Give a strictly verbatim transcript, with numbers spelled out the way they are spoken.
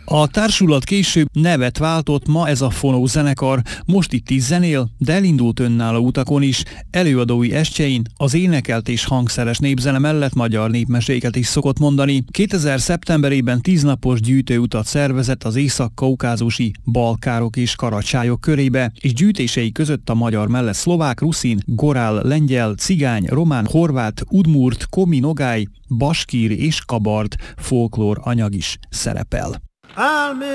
A társulat később nevet váltott, ma ez a Fonó zenekar, most itt is zenél, de elindult önálló utakon is, előadói estjein az énekelt és hangszeres népzene mellett magyar népmeséket is szokott mondani. kétezer szeptemberében tíznapos gyűjtőutat szervezett az észak-kaukázusi balkárok és karacsályok körébe, és gyűjtései között a magyar mellett szlovák, ruszin, gorál, lengyel, cigány, román, horvát, udmurt, komi, nogály, baskír és kabard folklór anyag is szerepel.